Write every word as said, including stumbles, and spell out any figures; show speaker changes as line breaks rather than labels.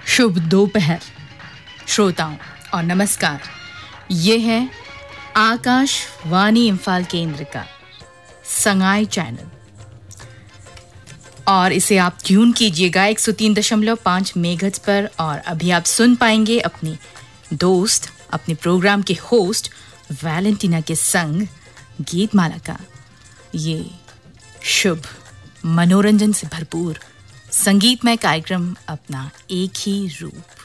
शुभ दोपहर श्रोताओं और नमस्कार। ये है आकाशवाणी इम्फाल केंद्र का संगाई चैनल और इसे आप ट्यून कीजिएगा एक सौ तीन दशमलव पाँच मेगाहर्ट्ज पर। और अभी आप सुन पाएंगे अपनी दोस्त, अपने प्रोग्राम के होस्ट वैलेंटीना के संग गीतमाला का ये शुभ मनोरंजन से भरपूर संगीतमय कार्यक्रम अपना एक ही रूप।